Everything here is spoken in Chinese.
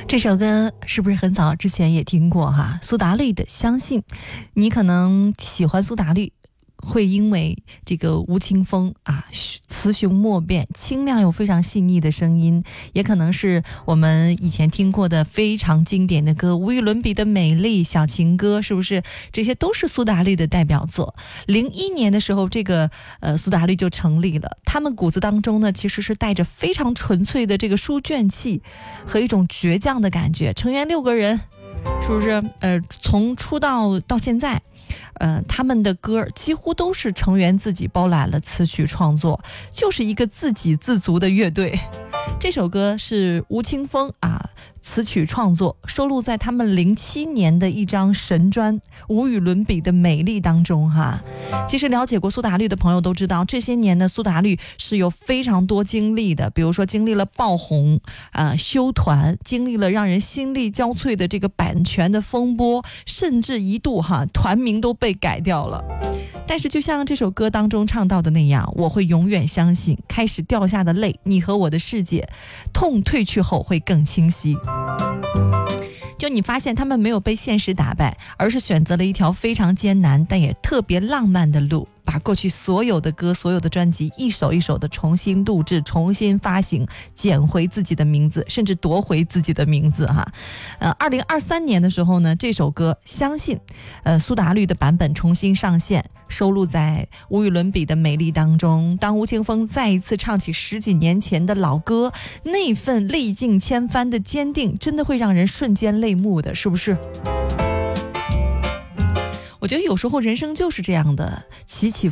这首歌是不是很早之前也听过哈？苏打绿的《相信》，你可能喜欢苏打绿，会因为这个吴青峰啊，雌雄莫辨，清亮又非常细腻的声音，也可能是我们以前听过的非常经典的歌，无与伦比的美丽小情歌，是不是？这些都是苏打绿的代表作。01年的时候，这个苏打绿就成立了。他们骨子当中呢，其实是带着非常纯粹的这个书卷气和一种倔强的感觉。成员6个人，是不是？从出道到现在。他们的歌几乎都是成员自己包揽了词曲创作，就是一个自给自足的乐队。这首歌是吴青峰词曲创作，收录在他们07年的一张神专《无与伦比的美丽》当中哈。其实了解过苏打绿的朋友都知道，这些年呢，苏打绿是有非常多经历的，比如说经历了爆红休团，经历了让人心力交瘁的这个版权的风波，甚至一度团名都被改掉了。但是就像这首歌当中唱到的那样，我会永远相信，开始掉下的泪，你和我的世界，痛褪去后会更清晰。就你发现他们没有被现实打败，而是选择了一条非常艰难但也特别浪漫的路，把过去所有的歌、所有的专辑一首一首的重新录制、重新发行，捡回自己的名字，甚至夺回自己的名字哈。2023年的时候呢，这首歌《相信》苏打绿的版本重新上线，收录在《无与伦比的美丽》当中。当吴青峰再一次唱起10几年前的老歌，那份历尽千帆的坚定，真的会让人瞬间泪目的，是不是？我觉得有时候人生就是这样的，起起